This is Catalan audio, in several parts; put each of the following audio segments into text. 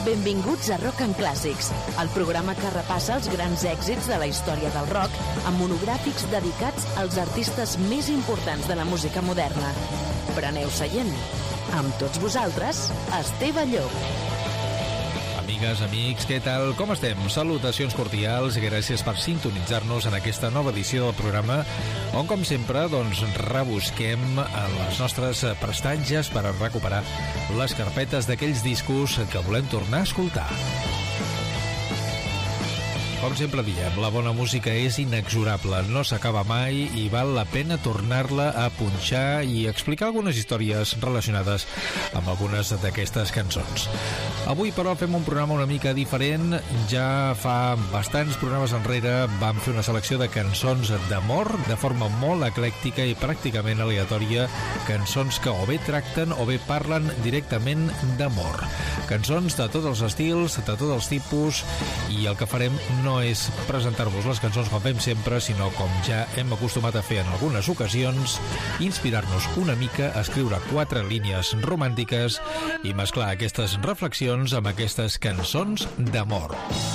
Benvinguts a Rock and Clàssics, el programa que repassa els grans èxits de la història del rock amb monogràfics dedicats als artistes més importants de la música moderna. Preneu seient. Amb tots vosaltres, Esteve Llop. Amigues, amics, què tal? Com estem? Salutacions cordials i gràcies per sintonitzar-nos en aquesta nova edició del programa on, com sempre, rebusquem les nostres prestatges per recuperar les carpetes d'aquells discos que volem tornar a escoltar. Com sempre diem, la bona música és inexorable, no s'acaba mai i val la pena tornar-la a punxar i explicar algunes històries relacionades amb algunes d'aquestes cançons. Avui, però, fem un programa una mica diferent. Ja fa bastants programes enrere vam fer una selecció de cançons d'amor de forma molt eclèctica i pràcticament aleatòria, cançons que o bé tracten o bé parlen directament d'amor. Cançons de tots els estils, de tots els tipus, i el que farem no és presentar-vos les cançons com fem sempre, sinó, com ja hem acostumat a fer en algunes ocasions, inspirar-nos una mica a escriure 4 línies romàntiques i mesclar aquestes reflexions amb aquestes cançons d'amor.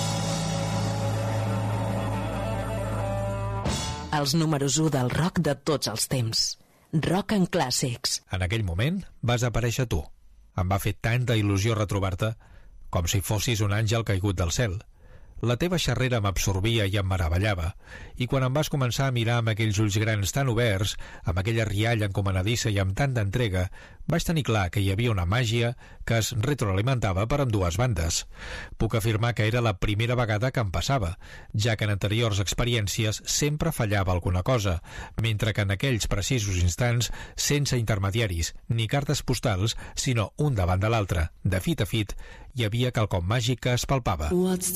Els números 1 del rock de tots els temps. Rock and Clàssics. En aquell moment vas aparèixer tu. Em va fer tanta il·lusió retrobar-te, com si fossis un àngel caigut del cel. La teva xerrera m'absorbia i em meravellava, i quan em vas començar a mirar amb aquells ulls grans tan oberts, amb aquella rialla encomanadissa i amb tanta entrega, vaig tenir clar que hi havia una màgia que es retroalimentava per ambdues bandes. Puc afirmar que era la primera vegada que em passava, ja que en anteriors experiències sempre fallava alguna cosa, mentre que en aquells precisos instants, sense intermediaris ni cartes postals, sinó un davant de l'altre, de fit a fit, hi havia quelcom màgic que es palpava.